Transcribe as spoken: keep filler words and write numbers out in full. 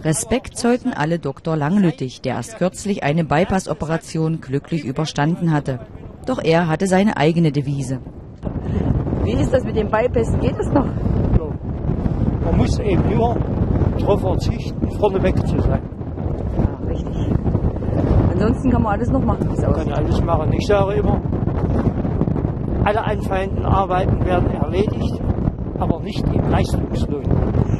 Respekt zollten alle Doktor Langlüttig, der erst kürzlich eine Bypass-Operation glücklich überstanden hatte. Doch er hatte seine eigene Devise. Wie ist das mit dem Bypass? Geht es noch? Man muss eben nur darauf verzichten, vorneweg zu sein. Ja, richtig. Ansonsten kann man alles noch machen, wie es aussieht. Man kann alles machen. Ich sage immer, alle anfallenden Arbeiten werden erledigt, aber nicht im Leistungslohn.